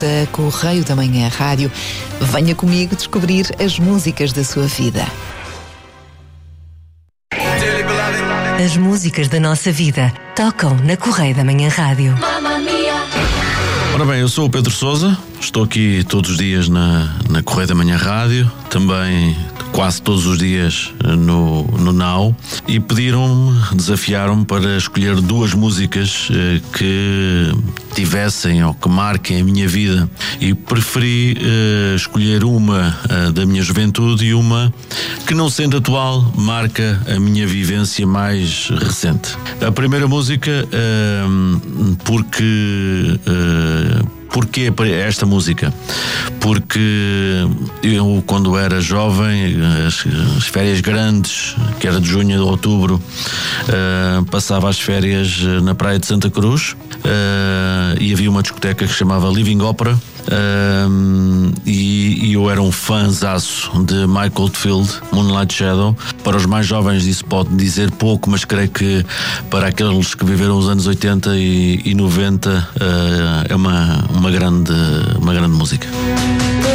da Correio da Manhã Rádio. Venha comigo descobrir as músicas da sua vida. As músicas da nossa vida tocam na Correio da Manhã Rádio. Ora bem, eu sou o Pedro Sousa, estou aqui todos os dias na Correio da Manhã Rádio, também quase todos os dias no Now, e desafiaram-me para escolher duas músicas que tivessem ou que marquem a minha vida, e preferi escolher uma da minha juventude e uma que, não sendo atual, marca a minha vivência mais recente. A primeira música, Porquê esta música? Porque eu, quando era jovem, as férias grandes, que era de junho a outubro, passava as férias na praia de Santa Cruz, e havia uma discoteca que se chamava Living Opera, e eu era um fãzaço de Michael Oldfield, Moonlight Shadow. Para os mais jovens isso pode dizer pouco, mas creio que para aqueles que viveram os anos 80 e 90 é uma grande música.